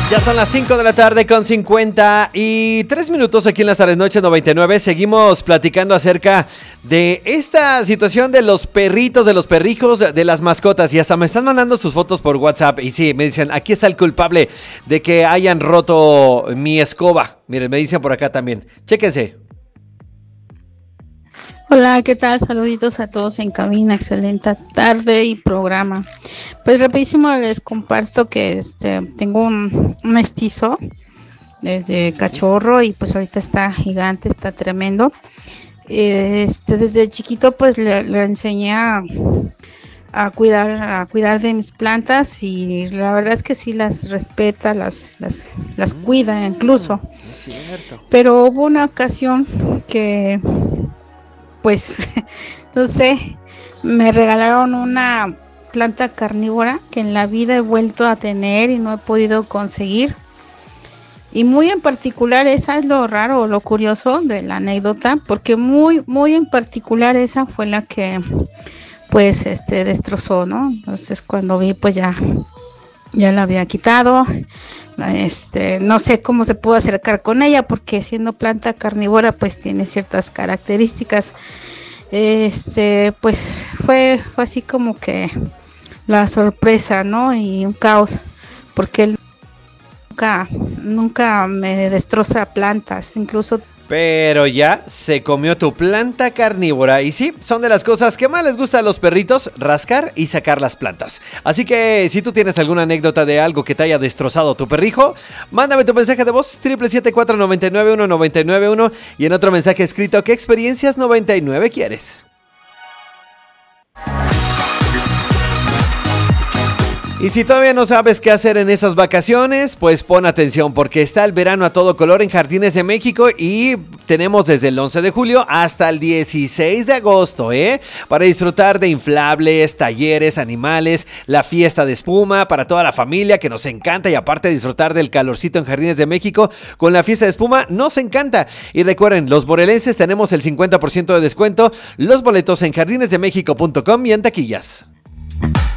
Ya son las 5 de la tarde con 53 minutos aquí en las tardes noches 99. Seguimos platicando acerca de esta situación de los perritos, de los perrijos, de las mascotas. Y hasta me están mandando sus fotos por WhatsApp. Y sí, me dicen, aquí está el culpable de que hayan roto mi escoba. Miren, me dicen por acá también. Chéquense. Hola, ¿qué tal? Saluditos a todos en cabina, excelente tarde y programa. Pues rapidísimo les comparto que tengo un mestizo desde cachorro y pues ahorita está gigante, está tremendo. Desde chiquito pues le enseñé a cuidar de mis plantas y la verdad es que sí las respeta, las cuida incluso. Es cierto. Pero hubo una ocasión que pues, no sé, me regalaron una planta carnívora que en la vida he vuelto a tener y no he podido conseguir. Y muy en particular, esa es lo raro, lo curioso de la anécdota, porque muy en particular esa fue la que, pues, destrozó, ¿no? Entonces, cuando vi, pues ya la había quitado. No sé cómo se pudo acercar con ella porque siendo planta carnívora pues tiene ciertas características. Pues fue así como que la sorpresa, ¿no? Y un caos porque él nunca me destroza plantas, incluso. Pero ya se comió tu planta carnívora. Y sí, son de las cosas que más les gusta a los perritos, rascar y sacar las plantas. Así que si tú tienes alguna anécdota de algo que te haya destrozado tu perrijo, mándame tu mensaje de voz 777-499-1991 y en otro mensaje escrito ¿qué experiencias 99 quieres? Y si todavía no sabes qué hacer en estas vacaciones, pues pon atención porque está el verano a todo color en Jardines de México y tenemos desde el 11 de julio hasta el 16 de agosto, para disfrutar de inflables, talleres, animales, la fiesta de espuma para toda la familia que nos encanta y aparte de disfrutar del calorcito en Jardines de México, con la fiesta de espuma nos encanta. Y recuerden, los morelenses tenemos el 50% de descuento, los boletos en jardinesdemexico.com y en taquillas.